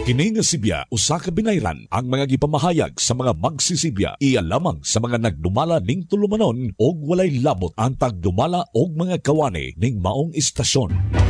Kini nga Sibya usa ka binayran ang mga gipamahayag sa mga magsisibya iya lamang sa mga nagdumala ning tulumanon og walay labot ang tagdumala og mga kawani ning maong istasyon.